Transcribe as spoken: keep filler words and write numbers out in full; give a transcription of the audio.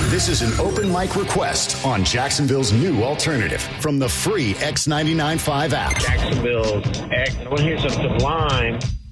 This is an open mic request on Jacksonville's new alternative from the free X ninety-nine point five app. Jacksonville's X. I want to hear some Sublime.